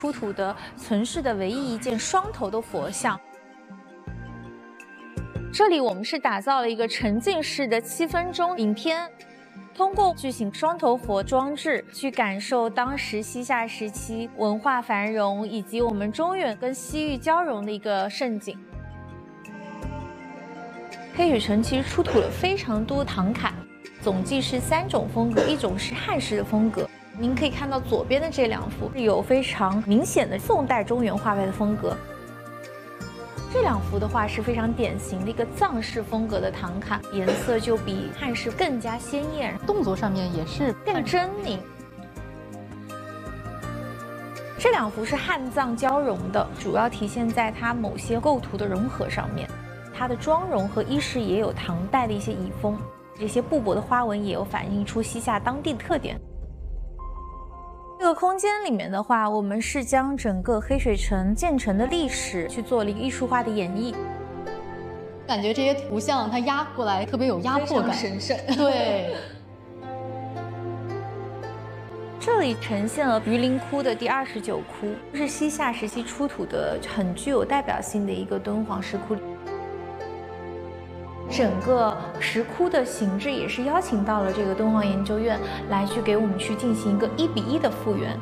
出土的存世的唯一一件双头的佛像。这里我们是打造了一个沉浸式的7分钟影片，通过巨型双头佛装置去感受当时西夏时期文化繁荣以及我们中原跟西域交融的一个盛景。黑水城其实出土了非常多唐卡，总计是3种风格，一种是汉式的风格。您可以看到左边的这2幅有非常明显的宋代中原画派的风格，这2幅的话是非常典型的一个藏式风格的唐卡，颜色就比汉式更加鲜艳， 动作上面也是更狰狞。这2幅是汉藏交融的，主要体现在它某些构图的融合上面，它的妆容和衣饰也有唐代的一些遗风，这些布帛的花纹也有反映出西夏当地的特点。这个空间里面的话，我们是将整个黑水城建成的历史去做了一个艺术化的演绎， 感觉这些图像它压过来特别有压迫感， 神圣。 对。 这里呈现了榆林窟的第29窟，是西夏时期出土的很具有代表性的一个敦煌石窟。整个石窟的形制也是邀请到了这个敦煌研究院来去给我们去进行一个1比1的复原。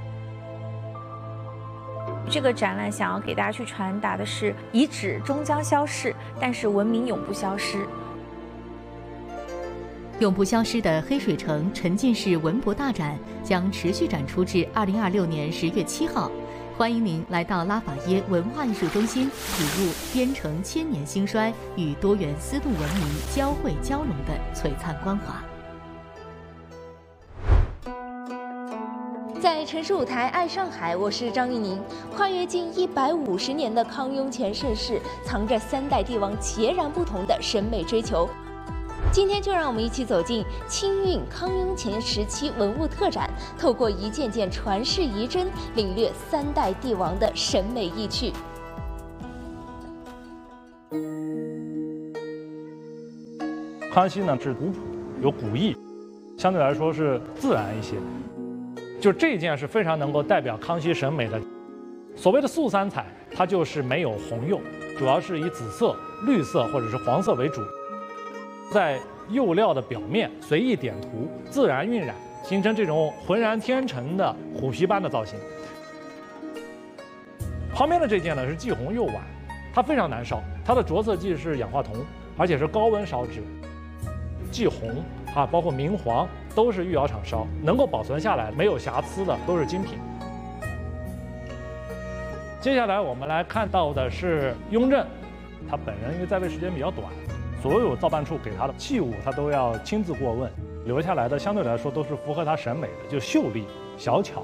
这个展览想要给大家去传达的是，遗址终将消逝，但是文明永不消失。 永不消失的黑水城沉浸式文博大展将持续展出至2026年10月7号。欢迎您来到拉法耶文化艺术中心，体悟边城千年兴衰与多元丝路文明交汇交融的璀璨光华。 在城市舞台爱上海，我是张玉宁。跨越近150年的康雍乾盛世，藏着3代帝王截然不同的审美追求。今天就让我们一起走进清运康雍乾时期文物特展，透过一件件传世遗珍，领略3代帝王的审美意趣。 康熙呢是古朴有古意，相对来说是自然一些。就这件是非常能够代表康熙审美的。所谓的素三彩，它就是没有红釉，主要是以紫色、绿色或者是黄色为主。在釉料的表面随意点涂，自然晕染，形成这种浑然天成的虎皮般的造型。旁边的这件呢是霁红釉碗，它非常难烧，它的着色剂是氧化铜，而且是高温烧制。霁红包括明黄都是御窑厂烧，能够保存下来没有瑕疵的都是精品。接下来我们来看到的是雍正，他本人因为在位时间比较短。所有造办处给他的器物，他都要亲自过问，留下来的相对来说都是符合他审美的，就秀丽小巧。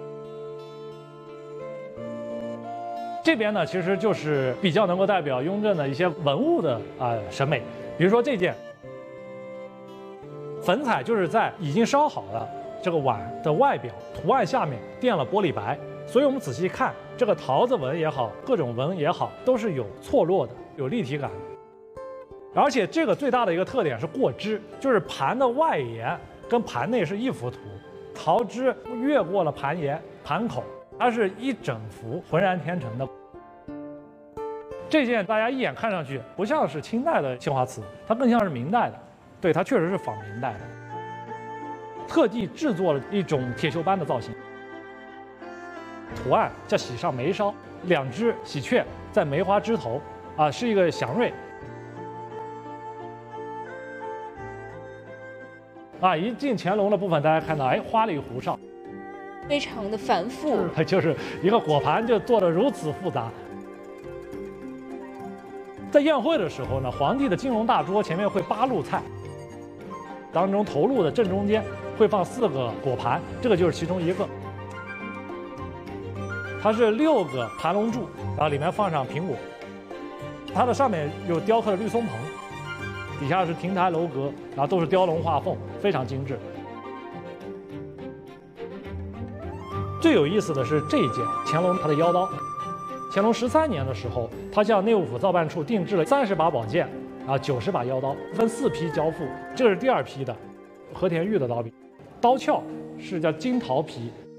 这边呢，其实就是比较能够代表雍正的一些文物的审美，比如说这件粉彩，就是在已经烧好了这个碗的外表图案下面垫了玻璃白，所以我们仔细看这个桃子纹也好，各种纹也好，都是有错落的，有立体感的。而且这个最大的一个特点是过枝，就是盘的外沿跟盘内是一幅图，桃枝越过了盘沿、盘口，它是一整幅浑然天成的。这件大家一眼看上去不像是清代的青花瓷，它更像是明代的，对，它确实是仿明代的，特地制作了一种铁锈斑的造型，图案叫喜上眉梢，2只喜鹊在梅花枝头，是一个祥瑞。一进乾隆的部分，大家看到，花里胡哨， 非常的繁复， 就是一个果盘就做得如此复杂。在宴会的时候呢，皇帝的金龙大桌前面会8路菜，当中头路的正中间会放4个果盘，这个就是其中一个。它是6个盘龙柱，然后里面放上苹果，它的上面有雕刻的绿松蓬。底下是亭台楼阁，然后都是雕龙画凤，非常精致。最有意思的是这一件乾隆他的腰刀。乾隆13年的时候，他向内务府造办处定制了30把宝剑，然后90把腰刀，分4批交付。这是第2批的和田玉的刀笔，刀鞘是叫金桃皮，